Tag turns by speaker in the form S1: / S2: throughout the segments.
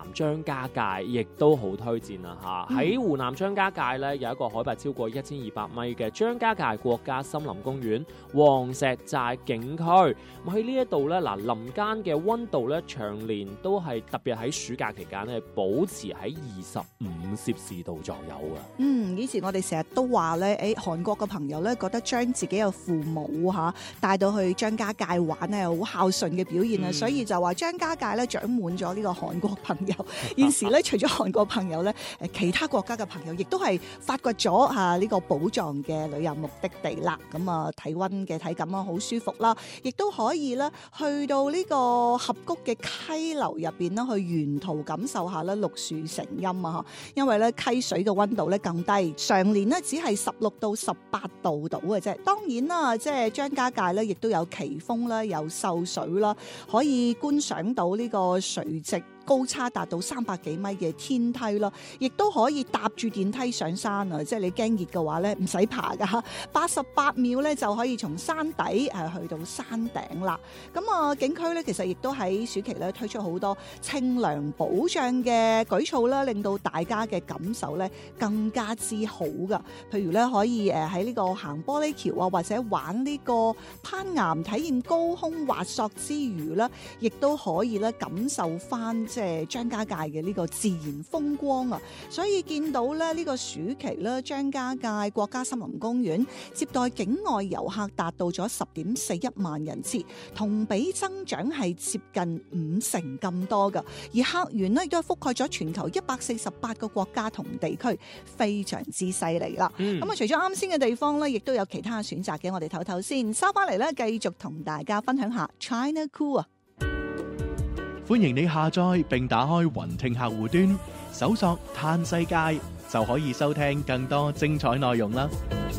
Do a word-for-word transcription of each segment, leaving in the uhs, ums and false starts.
S1: 張家界亦都好推薦啊嚇！喺、嗯、湖南張家界咧有一個海拔超過一千二百米嘅張家界國家森林公園黃石寨景區。咁喺呢一度咧嗱，林間嘅溫度咧長年都係特別喺暑假期間咧保持喺二十五攝氏度左右嘅。
S2: 嗯，以前我哋成日都話咧，誒韓國嘅朋友咧覺得將自己嘅父母嚇帶到去張家界玩係好孝順嘅表現啊、嗯，所以就話張家界咧長滿咗呢個韓國朋友。現時咧除咗韓國朋友咧，誒其他國家嘅朋友亦都係發掘咗嚇呢個寶藏嘅旅遊目的地啦。咁啊體溫嘅體感啊好舒服啦，亦都可以咧去到呢個峽谷嘅溪流入邊啦，去沿途感受下咧綠樹成蔭啊！因為咧溪水嘅溫度咧更低，常年咧只係十六到十八度度嘅啫。當然啦，即係張家界咧亦都有奇峰啦，有秀水啦，可以觀賞到呢個垂直高差達到三百幾米嘅天梯咯，亦都可以搭住電梯上山啊！即係你驚熱嘅話咧，唔使爬噶，八十八秒咧就可以從山底誒去到山頂啦。咁啊，景區咧其實亦都喺暑期咧推出好多清涼保障嘅舉措啦，令到大家嘅感受咧更加之好噶。譬如咧可以誒喺呢個行玻璃橋啊，或者玩呢個攀岩體驗高空滑索之餘啦，亦都可以咧感受翻即係張家界嘅呢個自然風光啊！所以見到咧呢個暑期咧，張家界國家森林公園接待境外遊客達到咗十點四一萬人次，同比增長係接近五成咁多噶。而客源咧亦都係覆蓋咗全球一百四十八個國家同地區，非常之犀利啦。咁、嗯、啊，除咗啱先嘅地方咧，亦都有其他選擇嘅。我哋唞唞先，收翻嚟咧，繼續同大家分享下 China Cool 啊！
S3: 歡迎你下載並打開雲聽客戶端，搜索嘆世界就可以收聽更多精彩內容啦。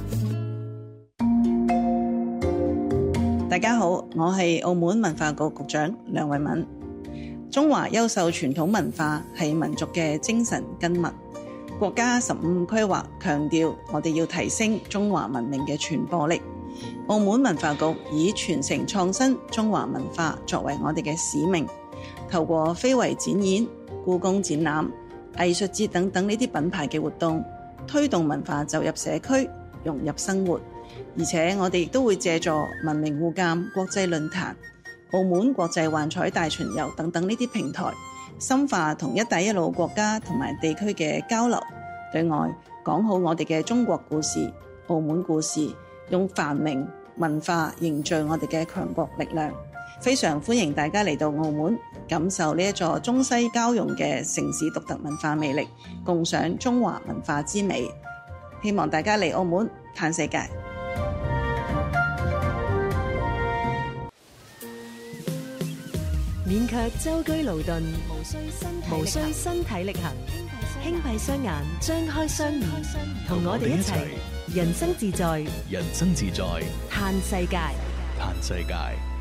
S4: 大家好，我係澳門文化局局長梁慧敏。中華優秀傳統文化係民族嘅精神根脈。國家十五規劃強調，我哋要提升中華文明嘅傳播力。澳門文化局以傳承創新中華文化作為我哋嘅使命。透過非遺展演、故宮展覽、藝術節等等呢啲品牌嘅活動，推動文化走入社區，融入生活。而且我哋亦都會借助文明互鑒國際論壇、澳門國際幻彩大巡遊等等呢啲平台，深化同一帶一路國家同埋地區嘅交流，對外講好我哋嘅中國故事、澳門故事，用繁榮文化凝聚我哋嘅強國力量。非常歡迎大家嚟到澳門，感受呢一座中西交融嘅城市獨特文化魅力，共賞中華文化之美。希望大家嚟澳門嘆世界。
S5: 勉強舟車勞頓，無需身體力行，輕閉雙眼，張開雙耳，同我哋一齊人生自在，
S3: 人生自在，
S5: 嘆世界，
S3: 嘆世界。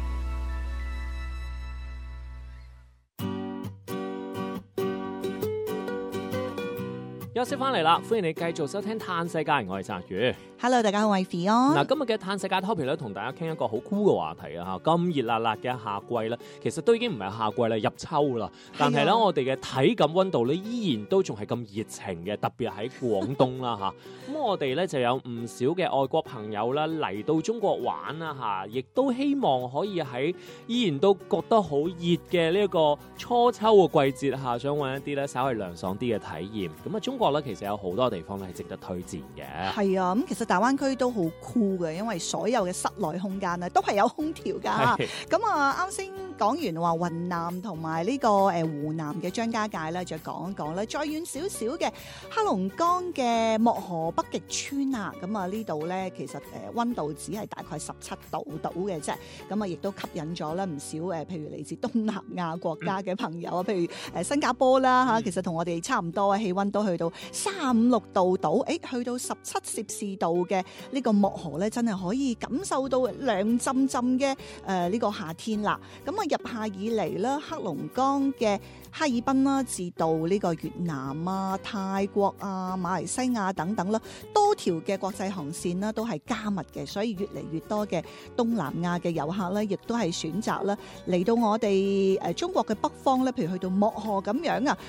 S1: 休息翻嚟啦，歡迎你繼續收聽嘆世界，我係澤宇。
S2: Hello， 大家好，我係 Fion。
S1: 嗱，今日嘅嘆世界 topic 咧，同大家傾一個好酷嘅話題啊！嚇，咁熱辣辣嘅夏季咧，其實都已經唔係夏季啦，入秋啦。但係咧，我哋嘅體感溫度咧，依然都仲係咁熱情嘅，特別喺廣東啦嚇。咁我哋咧就有唔少嘅外國朋友啦嚟到中國玩啦嚇，亦都希望可以喺依然都覺得好熱嘅呢一個初秋嘅季節下，想揾一啲咧稍為涼爽啲嘅體驗。咁啊，中國咧其實有好多地方咧係值得推薦嘅。係
S2: 啊，咁其實大灣區都好酷嘅，因為所有嘅室內空間咧都係有空調㗎。咁啊，啱先講完話雲南同埋呢個誒湖南嘅張家界咧，再講一講咧，再遠少少嘅黑龍江嘅漠河北極村啊。咁啊呢度咧其實誒溫度只係大概十七度到嘅啫。咁啊亦都吸引咗咧唔少誒，譬如嚟自東南亞國家嘅朋友啊，嗯、譬如誒新加坡啦嚇，其實同我哋差唔多啊，氣溫都去到三五六度到，誒去到十七攝氏度嘅呢個漠河咧，真係可以感受到涼浸浸嘅誒呢個夏天啦。咁啊入夏以嚟咧，黑龍江嘅哈爾濱啦，至到呢個越南啊、泰國啊、馬來西亞等等啦，多條嘅國際航線啦都係加密嘅，所以越嚟越多嘅東南亞嘅遊客咧，亦都係選擇啦嚟到我哋誒中國嘅北方咧，譬如去到漠河咁樣啊，